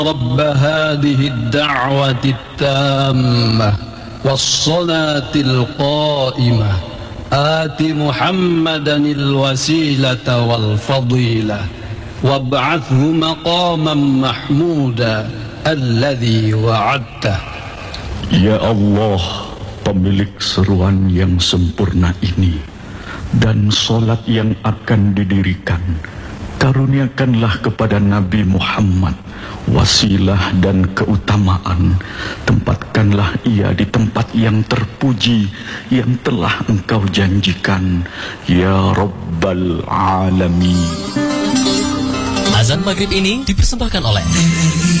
رب هذه الدعوة التامة والصلاة القائمة آت محمدا الوسيلة والفضيلة وابعثه مقاما محمودا الذي وعدته. Ya Allah, pemilik seruan yang sempurna ini dan salat yang akan didirikan, karuniakanlah kepada Nabi Muhammad wasilah dan keutamaan. Tempatkanlah ia di tempat yang terpuji yang telah Engkau janjikan, ya Rabbal Alamin. Azan maghrib ini dipersembahkan oleh